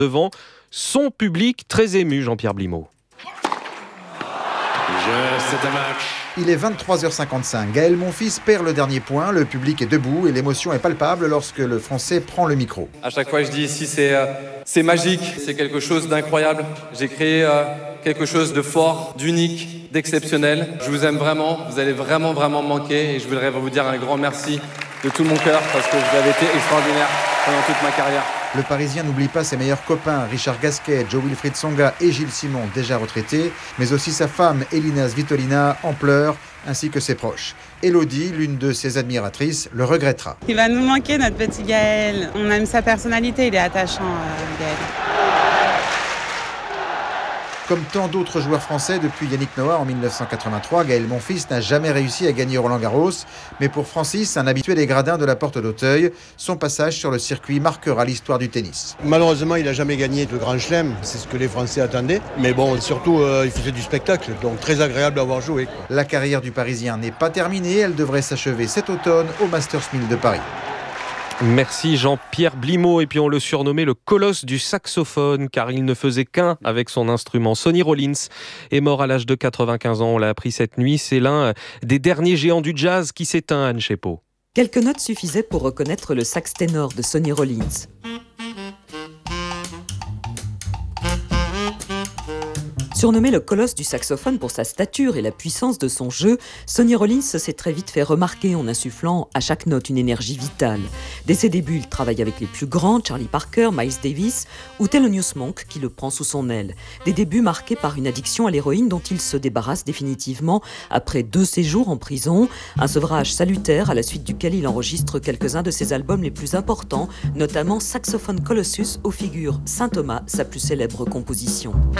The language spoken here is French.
devant son public très ému, Jean-Pierre Blimaud. C'est un match. Il est 23h55. Gaël Monfils perd le dernier point. Le public est debout et l'émotion est palpable lorsque le Français prend le micro. À chaque fois, je dis ici, c'est magique, c'est quelque chose d'incroyable. J'ai créé quelque chose de fort, d'unique, d'exceptionnel. Je vous aime vraiment, vous allez vraiment me manquer et je voudrais vous dire un grand merci de tout mon cœur parce que vous avez été extraordinaire pendant toute ma carrière. Le Parisien n'oublie pas ses meilleurs copains, Richard Gasquet, Joe-Wilfried Tsonga et Gilles Simon, déjà retraités, mais aussi sa femme, Elina Svitolina, en pleurs, ainsi que ses proches. Élodie, l'une de ses admiratrices, le regrettera. Il va nous manquer, notre petit Gaël. On aime sa personnalité, il est attachant, Gaël. Comme tant d'autres joueurs français depuis Yannick Noah en 1983, Gaël Monfils n'a jamais réussi à gagner Roland-Garros. Mais pour Francis, un habitué des gradins de la Porte d'Auteuil, son passage sur le circuit marquera l'histoire du tennis. Malheureusement, il n'a jamais gagné de Grand Chelem, c'est ce que les Français attendaient. Mais bon, surtout, il faisait du spectacle, donc très agréable d'avoir joué. La carrière du Parisien n'est pas terminée, elle devrait s'achever cet automne au Masters 1000 de Paris. Merci Jean-Pierre Blimaud. Et puis on le surnommait le colosse du saxophone car il ne faisait qu'un avec son instrument. Sonny Rollins est mort à l'âge de 95 ans. On l'a appris cette nuit. C'est l'un des derniers géants du jazz qui s'éteint, Anne Chepeau. Quelques notes suffisaient pour reconnaître le sax ténor de Sonny Rollins. Surnommé le colosse du saxophone pour sa stature et la puissance de son jeu, Sonny Rollins s'est très vite fait remarquer en insufflant à chaque note une énergie vitale. Dès ses débuts, il travaille avec les plus grands, Charlie Parker, Miles Davis ou Thelonious Monk qui le prend sous son aile. Des débuts marqués par une addiction à l'héroïne dont il se débarrasse définitivement après 2 séjours en prison, un sevrage salutaire à la suite duquel il enregistre quelques-uns de ses albums les plus importants, notamment Saxophone Colossus où figure Saint Thomas, sa plus célèbre composition.